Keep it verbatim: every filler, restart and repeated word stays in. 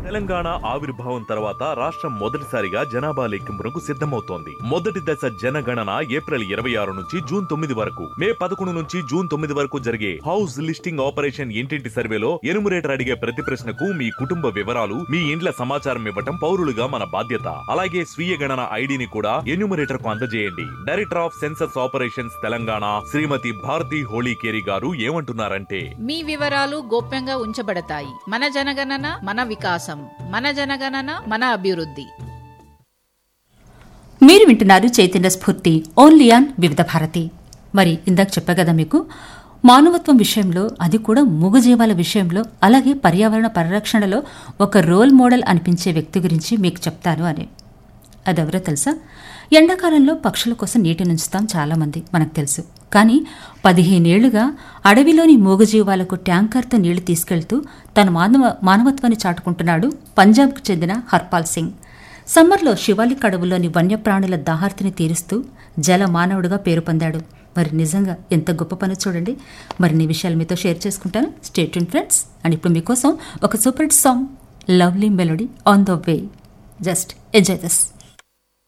తెలంగాణ ఆవిర్భావం తర్వాత రాష్ట్రం మొదటిసారిగా జనాభా లెక్కింపునకు సిద్ధమవుతోంది. మొదటి దశ జనగణన ఏప్రిల్ ఇరవై ఆరు నుంచి జూన్ తొమ్మిది వరకు, మే పదకొండు నుంచి జూన్ తొమ్మిది వరకు జరిగే హౌస్ లిస్టింగ్ ఆపరేషన్ ఇంటింటి సర్వేలో ఎనుమరేటర్ అడిగే ప్రతి ప్రశ్నకు మీ కుటుంబ వివరాలు, మీ ఇండ్ల సమాచారం ఇవ్వటం పౌరులుగా మన బాధ్యత. అలాగే స్వీయ గణన ఐడిని కూడా ఎన్యూమరేటర్ కు అందజేయండి. Director of census operations Telangana శ్రీమతి భారతి హోళీకేరి గారు ఏమంటున్నారంటే, మీ వివరాలు గోప్యంగా ఉంచబడతాయి. మన జనగణన మన వికాసం, మన జనగణన మన అభివృద్ధి. మీరు వింటున్నారు చైతన్య స్ఫూర్తి ఓన్లీ ఆన్ వివిధ భారతి. మరి ఇందాక చెప్పా కదా మీకు, మానవత్వం విషయంలో, అది కూడా మూగజీవాల విషయంలో, అలాగే పర్యావరణ పరిరక్షణలో ఒక రోల్ మోడల్ అనిపించే వ్యక్తి గురించి మీకు చెప్తాను అని. అదెవరో తెలుసా? ఎండాకాలంలో పక్షుల కోసం నీటిని ఉంచుతాం చాలామంది, మనకు తెలుసు. కానీ పదిహేనేళ్లుగా అడవిలోని మూగజీవాలకు ట్యాంకర్తో నీళ్లు తీసుకెళ్తూ తన మానవ మానవత్వాన్ని చాటుకుంటున్నాడు పంజాబ్కు చెందిన హర్పాల్ సింగ్. సమ్మర్లో శివాలిక్ అడవుల్లోని వన్యప్రాణుల దాహార్తిని తీరుస్తూ జల మానవుడిగా పేరు పొందాడు. మరి నిజంగా ఎంత గొప్ప పని చూడండి. మరిన్ని విషయాలు మీతో షేర్ చేసుకుంటాను. Stay tune friends. అండ్ ఇప్పుడు మీకోసం ఒక super hit song, lovely melody on the way. Just enjoy this.